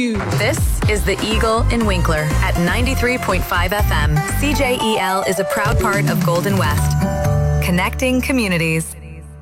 This is the Eagle in Winkler at 93.5 FM. CJEL is a proud part of Golden West, connecting communities.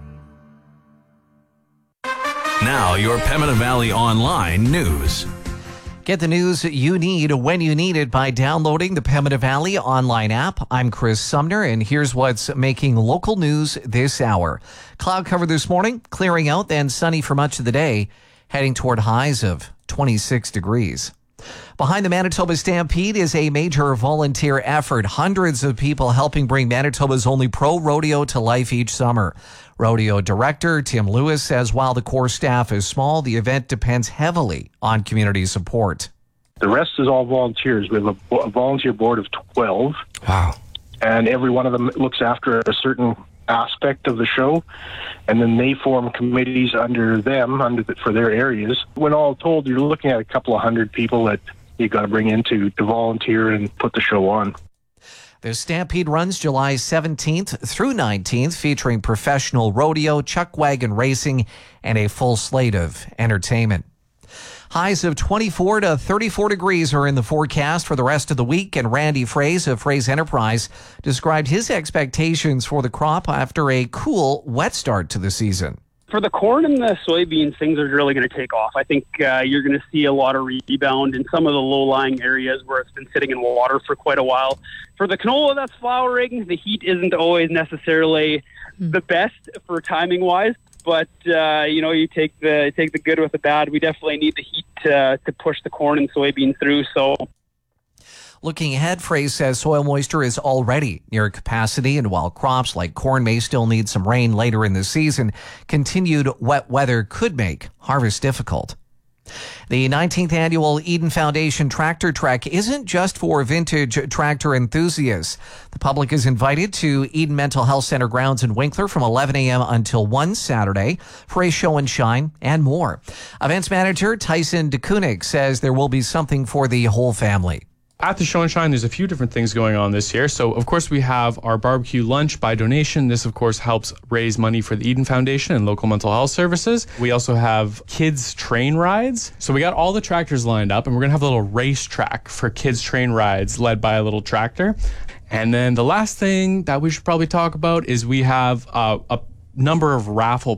Now, your Pembina Valley Online news. Get the news you need when you need it by downloading the Pembina Valley Online app. I'm Chris Sumner, and here's what's making local news this hour. Cloud cover this morning, clearing out, then sunny for much of the day, heading toward highs of 26 degrees. Behind the Manitoba Stampede is a major volunteer effort. Hundreds of people helping bring Manitoba's only pro rodeo to life each summer. Rodeo director Tim Lewis says while the core staff is small, the event depends heavily on community support. The rest is all volunteers. We have a volunteer board of 12. Wow. And every one of them looks after a certain aspect of the show, and then they form committees under them for their areas. When all told, you're looking at a couple of hundred people that you got to bring in to volunteer and put the show on. The Stampede runs July 17th through 19th, featuring professional rodeo, chuck wagon racing, and a full slate of entertainment. Highs of 24 to 34 degrees are in the forecast for the rest of the week, and Randy Fraze of Fraze Enterprise described his expectations for the crop after a cool, wet start to the season. For the corn and the soybeans, things are really going to take off. I think you're going to see a lot of rebound in some of the low-lying areas where it's been sitting in water for quite a while. For the canola that's flowering, the heat isn't always necessarily the best for timing-wise. But, you take the good with the bad. We definitely need the heat to push the corn and soybean through. So, looking ahead, Fraze says soil moisture is already near capacity, and while crops like corn may still need some rain later in the season, continued wet weather could make harvest difficult. The 19th annual Eden Foundation Tractor Trek isn't just for vintage tractor enthusiasts. The public is invited to Eden Mental Health Center grounds in Winkler from 11 a.m. until 1 Saturday for a show and shine and more. Events manager Tyson DeKoonig says there will be something for the whole family. At the Show and Shine, there's a few different things going on this year. So, of course, we have our barbecue lunch by donation. This, of course, helps raise money for the Eden Foundation and local mental health services. We also have kids' train rides. So we got all the tractors lined up, and we're going to have a little racetrack for kids' train rides led by a little tractor. And then the last thing that we should probably talk about is we have a number of raffle